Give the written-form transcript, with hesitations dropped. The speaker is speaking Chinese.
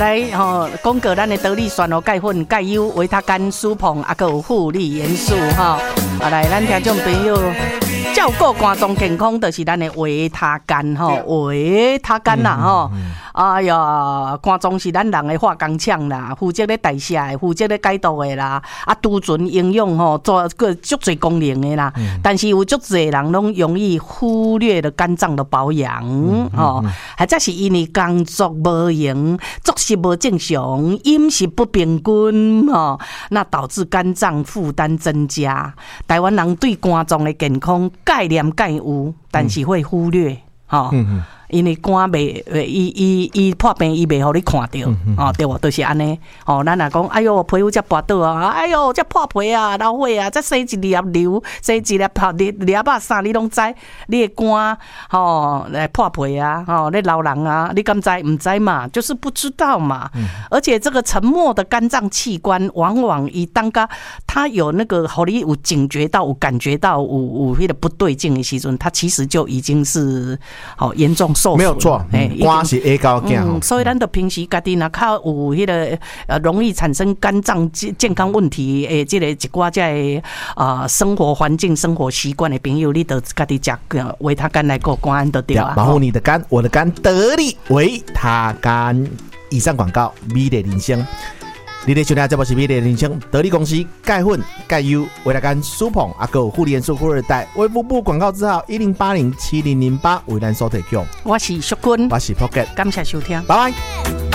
来讲过咱的得力酸哦钙粉、钙优、维他甘、舒膨，还有护理元素来，咱听众朋友照顾肝脏健康，就是咱的维他甘维他甘啦哎呀，肝脏是咱人的化工厂啦，负责咧代谢的，负责咧解毒的啦，储存营养做个足侪功能的啦。但是有足侪人拢容易忽略了肝脏的保养或者是因为工作无闲、作息无正常、饮食不平均那导致肝脏负担增加。台湾人对肝脏的健康概念介有，但是会忽略因为肝袂伊破病伊袂互你看到对无？就是安尼咱若讲哎哟皮肤才拔倒哎哟才破皮老火才生一粒瘤，生一粒粒啊啥你拢知？你的肝来破皮你老人你敢知？唔知嘛，就是不知道嘛。而且这个沉默的肝脏器官，往往伊当个它有那个互你有警觉到、有感觉到有迄个不对劲的时阵，它其实就已经是严重。 没有错，肝是 A 高镜， 所以咱的平时家己若较有迄个容易产生肝脏健康问题这个一寡这生活环境、生活习惯的朋友，你得家己食维他甘来过肝就对啊。 保护你的肝，我的肝得力维他甘。以上广告，美丽人生。你的收听节目是美丽人生得力公司钙粉、钙优、维他甘、舒膨还有护理元素富二代。卫福部广告字号10807008为咱所提供。 我是淑君， 我是 Pocket， 感谢收听， 拜拜。